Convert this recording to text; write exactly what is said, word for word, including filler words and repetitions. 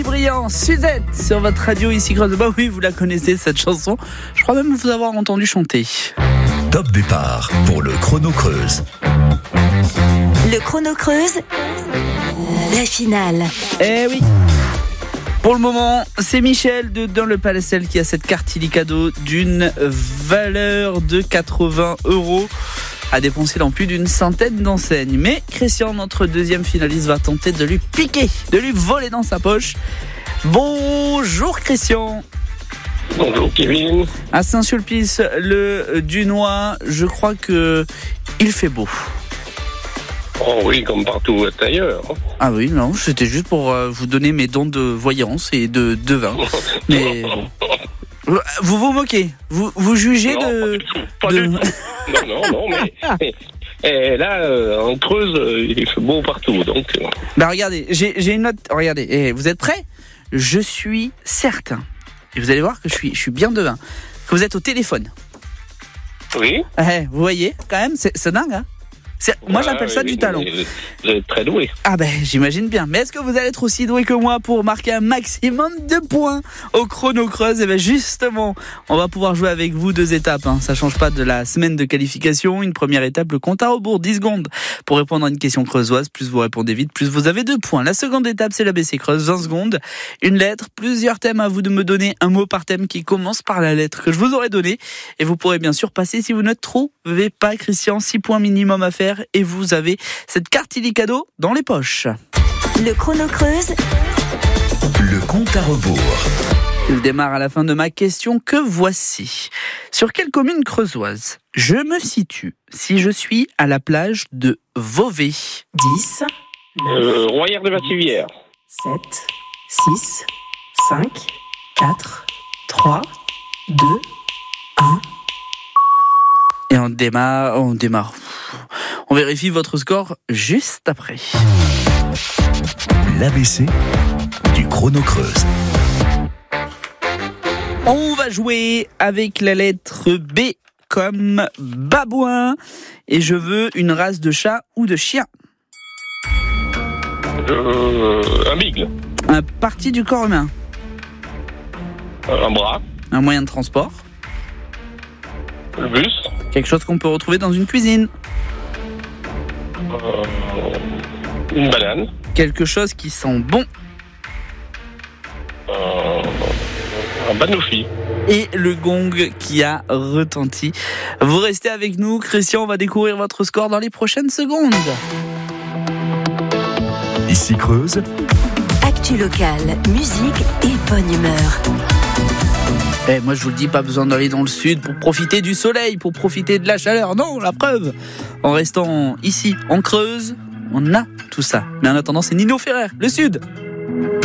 Brillant, Suzette sur votre radio ici Creuse. Bah oui, vous la connaissez cette chanson. Je crois même vous avoir entendu chanter. Top départ pour le Chrono Creuse. Le Chrono Creuse, la finale. Eh oui. Pour le moment, c'est Michel de Dans le Palacel qui a cette carte illicadeau d'une valeur de quatre-vingts euros à dépenser dans plus d'une centaine d'enseignes. Mais Christian, notre deuxième finaliste, va tenter de lui piquer, de lui voler dans sa poche. Bonjour Christian. Bonjour Kevin. À Saint-Sulpice, le Dunois, je crois que il fait beau. Oh oui, comme partout ailleurs. Ah oui, non, c'était juste pour euh, vous donner mes dons de voyance et de, de vin. Mais vous vous moquez, vous, vous jugez non, de... Pas de... du tout. Non, non, non, mais... mais et là, euh, en Creuse, euh, il fait beau partout, donc... Euh... Bah regardez, j'ai, j'ai une note... Regardez, et vous êtes prêts ? Je suis certain, et vous allez voir que je suis, je suis bien devin, que vous êtes au téléphone. Oui. Eh, vous voyez, quand même, c'est, c'est dingue, hein ? C'est, moi, j'appelle ça oui, du talent. Vous êtes très doué. Ah ben, j'imagine bien. Mais est-ce que vous allez être aussi doué que moi pour marquer un maximum de points au Chrono Creuse ? Et ben justement, on va pouvoir jouer avec vous deux étapes. Hein. Ça change pas de la semaine de qualification. Une première étape, le compte à rebours, dix secondes pour répondre à une question creusoise. Plus vous répondez vite, plus vous avez deux points. La seconde étape, c'est l'A B C Creuse, vingt secondes. Une lettre, plusieurs thèmes, à vous de me donner un mot par thème qui commence par la lettre que je vous aurais donnée. Et vous pourrez bien sûr passer si vous ne trouvez pas, Christian. six points minimum à faire et vous avez cette carte illicadeau dans les poches. Le Chrono Creuse, le compte à rebours. Il démarre à la fin de ma question que voici. Sur quelle commune creusoise je me situe si je suis à la plage de Vauvet ? dix, Euh, Royère de Bassivière. sept, six, cinq, quatre, trois, deux, un. Et on démarre, on démarre. On vérifie votre score juste après. L'A B C du Chrono Creuse. On va jouer avec la lettre B comme babouin. Et je veux une race de chat ou de chien. Euh, un bigle. Un partie du corps humain. Euh, un bras. Un moyen de transport. Le bus. Quelque chose qu'on peut retrouver dans une cuisine. Euh, une banane. Quelque chose qui sent bon. Euh, un banoufi. Et le gong qui a retenti. Vous restez avec nous, Christian, on va découvrir votre score dans les prochaines secondes. Ici Creuse. actu locale, musique et bonne humeur. Eh, moi je vous le dis, pas besoin d'aller dans le sud pour profiter du soleil, pour profiter de la chaleur. Non, la preuve, en restant ici, en Creuse, on a tout ça. Mais en attendant, c'est Nino Ferrer, le sud.